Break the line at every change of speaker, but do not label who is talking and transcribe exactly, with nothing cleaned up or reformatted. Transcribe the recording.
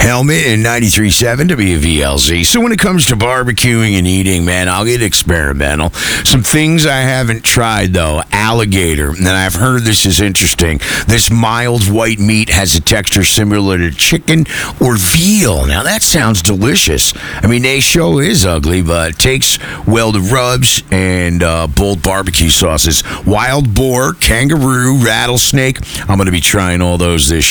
Helmet and ninety-three point seven W V L Z. So when it comes to barbecuing and eating, man, I'll get experimental. Some things I haven't tried, though. Alligator. And I've heard this is interesting. This mild white meat has a texture similar to chicken or veal. Now, that sounds delicious. I mean, they show is ugly, but it takes well to rubs and uh, bold barbecue sauces. Wild boar, kangaroo, rattlesnake. I'm going to be trying all those this